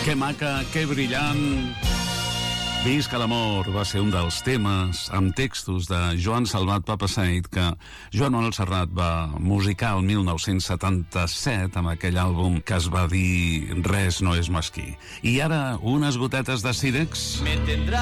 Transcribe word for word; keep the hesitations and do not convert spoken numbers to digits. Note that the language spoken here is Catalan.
Que maca, que brillant. Visca l'amor va ser un dels temes amb textos de Joan Salvat Papasseit que Joan Manuel Serrat va musicar el mil nou-cents setanta-set amb aquell àlbum que es va dir Res no és mesquí. I ara unes gotetes de Sirex. Me tendrá